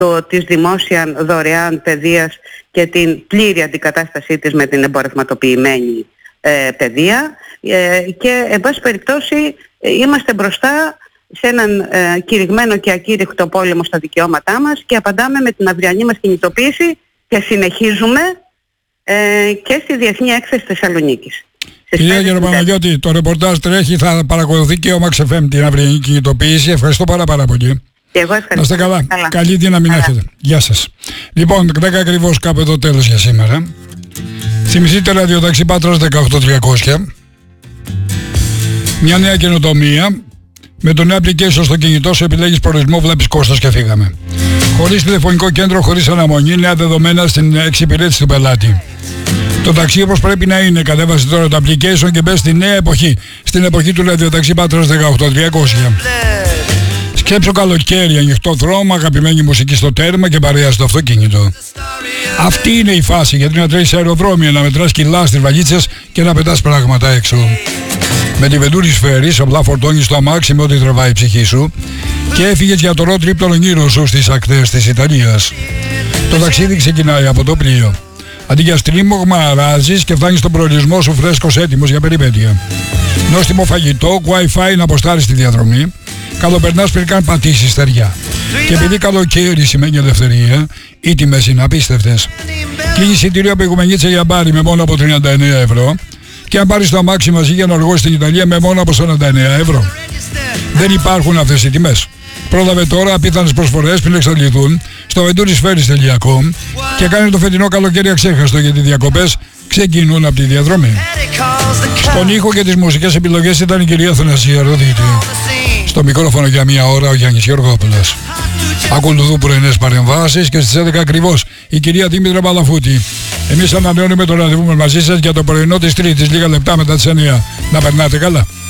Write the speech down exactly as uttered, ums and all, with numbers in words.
το, της δημόσια δωρεάν παιδείας και την πλήρη αντικατάστασή της με την εμπορευματοποιημένη ε, παιδεία ε, και εν πάση περιπτώσει ε, είμαστε μπροστά σε έναν ε, κηρυγμένο και ακήρυχτο πόλεμο στα δικαιώματά μας και απαντάμε με την αυριανή μας κινητοποίηση και συνεχίζουμε ε, και στη Διεθνή Έκθεση Θεσσαλονίκης. Κυρία Γεροπαναγιώτη, το ρεπορτάζ τρέχει, θα παρακολουθεί και ο Max εφ εμ την αυριανή κινητοποίηση. Ευχαριστώ πάρα πάρα πολύ. Και εγώ ευχαριστώ. Να είστε καλά. καλά. Καλή δύναμη να έχετε. Γεια σας. Λοιπόν, δέκα ακριβώς κάπου εδώ τέλος για σήμερα. Θυμηθείτε ραδιοταξί Πάτρας δεκαοκτώ τριακόσια. Μια νέα καινοτομία. Με το νέο application στο κινητό σου επιλέγεις προορισμό, βλέπεις κόστος και φύγαμε. Χωρίς τηλεφωνικό κέντρο, χωρίς αναμονή, νέα δεδομένα στην εξυπηρέτηση του πελάτη. Το ταξί όπως πρέπει να είναι. Κατέβασε τώρα το application και μπες στη νέα εποχή. Στην εποχή του ραδιοταξί Πάτρας δεκαοκτώ τριακόσια. Σκέψου καλοκαίρι, ανοιχτό δρόμο, αγαπημένη μουσική στο τέρμα και παρέα στο αυτοκίνητο. Αυτή είναι η φάση, γιατί να τρέχεις αεροδρόμια, να μετράς κιλά στις βαλίτσες και να πετάς πράγματα έξω. Με τη Venturi Spheris απλά φορτώνεις το αμάξι με ό,τι τραβάει η ψυχή σου και έφυγες για το road trip των ονείρων σου στις ακτές της Ιταλίας. Το ταξίδι ξεκινάει από το πλοίο. Αντί για στρίμωγμα αράζεις και φτάνεις στον προορισμό σου φρέσκος έτοιμος για περιπέτεια. Νόστιμο φαγητό, Wi-Fi να αποστάρεις τη διαδρομή. Καλοπερνάς πριν καν πατήσεις στεριά. Και επειδή καλοκαίρι σημαίνει ελευθερία, οι τιμές είναι απίστευτες. Κλείνει εισιτήριο από Οικουμενίτσα για μπάρι με μόνο από τριάντα εννέα ευρώ. Και αν πάρεις το αμάξι μαζί για να οργώσεις στην Ιταλία με μόνο από σαράντα εννέα ευρώ. Δεν υπάρχουν αυτές οι τιμές. Πρόλαβε τώρα απίθανες προσφορές πριν εξαντληθούν στο venturi spheris τελεία com και κάνε το φετινό καλοκαίρι αξέχαστο, γιατί οι διακοπές ξεκινούν από τη διαδρομή. Στον ήχο και τις μουσικές επιλογές ήταν η κυρία Θανασία Ροδίτη. Στο μικρόφωνο για μία ώρα ο Γιάννης Γεωργόπουλος. Ακολουθούν πρωινές παρεμβάσεις και στις έντεκα ακριβώς η κυρία Δήμητρα Παλαφούτη. Εμείς ανανεώνουμε το ραντεβού μας μαζί σας για το πρωινό της Τρίτης, λίγα λεπτά μετά τις εννιά. Να περνάτε καλά.